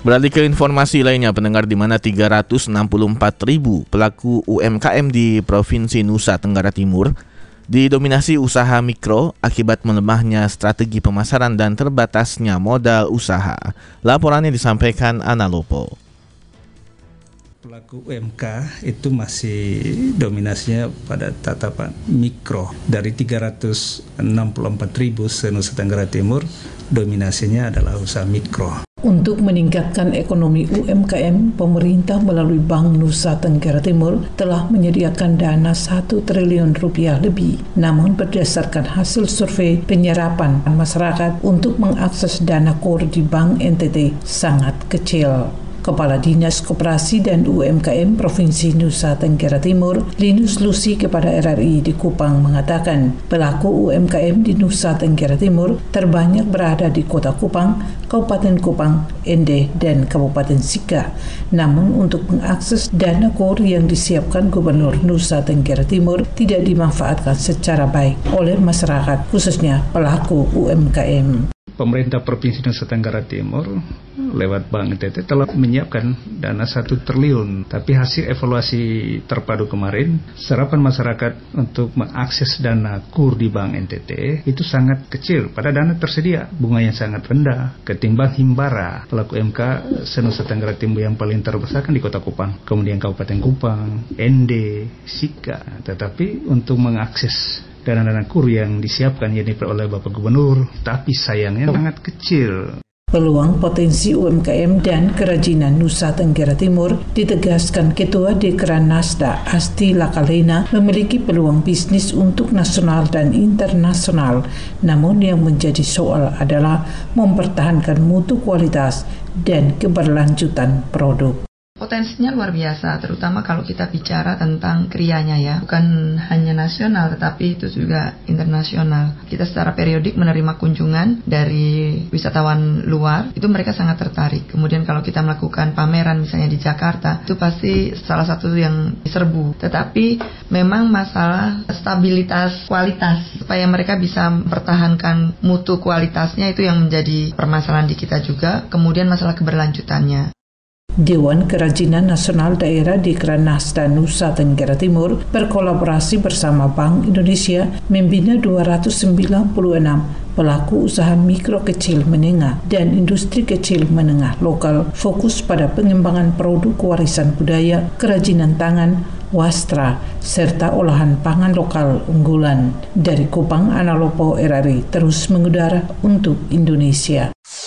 Beralih ke informasi lainnya, pendengar, di mana 364.000 pelaku UMKM di Provinsi Nusa Tenggara Timur didominasi usaha mikro akibat melemahnya strategi pemasaran dan terbatasnya modal usaha. Laporannya disampaikan Ana Lopo. Pelaku UMK itu masih dominasinya pada tatapan mikro. Dari 364.000 se-Nusa Tenggara Timur, dominasinya adalah usaha mikro. Untuk meningkatkan ekonomi UMKM, pemerintah melalui Bank Nusa Tenggara Timur telah menyediakan dana 1 triliun rupiah lebih. Namun berdasarkan hasil survei penyerapan masyarakat untuk mengakses dana KUR di Bank NTT sangat kecil. Kepala Dinas Koperasi dan UMKM Provinsi Nusa Tenggara Timur, Linus Lucy, kepada RRI di Kupang mengatakan, pelaku UMKM di Nusa Tenggara Timur terbanyak berada di Kota Kupang, Kabupaten Kupang, Ende, dan Kabupaten Sika. Namun untuk mengakses dana KUR yang disiapkan Gubernur Nusa Tenggara Timur tidak dimanfaatkan secara baik oleh masyarakat, khususnya pelaku UMKM. Pemerintah Provinsi Nusa Tenggara Timur lewat Bank NTT telah menyiapkan dana 1 triliun. Tapi hasil evaluasi terpadu kemarin, serapan masyarakat untuk mengakses dana KUR di Bank NTT itu sangat kecil. Pada dana tersedia, bunganya sangat rendah ketimbang Himbara. Pelaku UMK se-Nusa Tenggara Timur yang paling terbesar kan di Kota Kupang, kemudian Kabupaten Kupang, Ende, Sika. Tetapi untuk mengakses dana-dana KUR yang disiapkan oleh Bapak Gubernur, tapi sayangnya sangat kecil. Peluang potensi UMKM dan kerajinan Nusa Tenggara Timur, ditegaskan Ketua Dekran Nasda Asti Lakalena, memiliki peluang bisnis untuk nasional dan internasional. Namun yang menjadi soal adalah mempertahankan mutu kualitas dan keberlanjutan produk. Potensinya luar biasa, terutama kalau kita bicara tentang krianya ya. Bukan hanya nasional, tetapi itu juga internasional. Kita secara periodik menerima kunjungan dari wisatawan luar, itu mereka sangat tertarik. Kemudian kalau kita melakukan pameran misalnya di Jakarta, itu pasti salah satu yang diserbu. Tetapi memang masalah stabilitas kualitas, supaya mereka bisa mempertahankan mutu kualitasnya, itu yang menjadi permasalahan di kita juga. Kemudian masalah keberlanjutannya. Dewan Kerajinan Nasional Daerah Dekran Nasda Nusa Tenggara Timur berkolaborasi bersama Bank Indonesia membina 296 pelaku usaha mikro kecil menengah dan industri kecil menengah lokal, fokus pada pengembangan produk warisan budaya, kerajinan tangan, wastra, serta olahan pangan lokal unggulan. Dari Kupang, Ana Lopo, RRI terus mengudara untuk Indonesia.